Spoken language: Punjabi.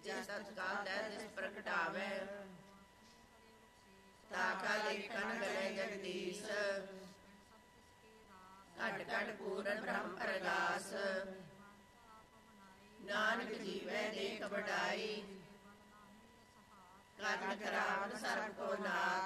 ਜਿਸ ਤਤਕਾਲ ਤੈ ਤਿਸ ਪ੍ਰਗਟਾਵੈ। ਤਾਕਾ ਲਿਖਣ ਗਲੇ ਜਗਦੀਸ਼, ਘਟ ਘਟ ਪੂਰਨ ਬ੍ਰਹਮ ਪ੍ਰਗਾਸ। ਨਾਨਕ ਜੀਵੈ ਦੇਖ ਵਡਾਈ, ਕਰਨ ਕਰਾਵਨ ਸਰਬ ਕੋ ਨਾਥ।